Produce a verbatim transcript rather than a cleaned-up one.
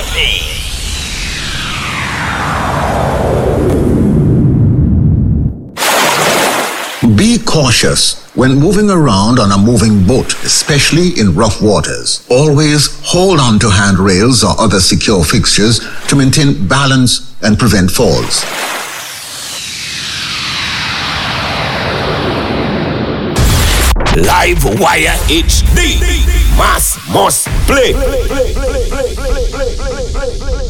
Be cautious when moving around on a moving boat, especially in rough waters. Always hold on to handrails or other secure fixtures to maintain balance and prevent falls. Live Wire H D. Mass must play.